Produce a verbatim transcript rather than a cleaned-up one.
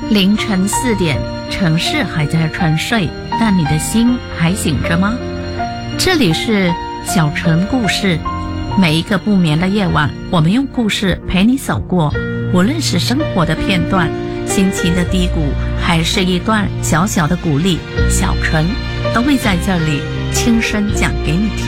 凌晨四点，城市还在沉睡，但你的心还醒着吗？这里是小城故事，每一个不眠的夜晚，我们用故事陪你走过，无论是生活的片段、心情的低谷，还是一段小小的鼓励，小城都会在这里轻声讲给你听。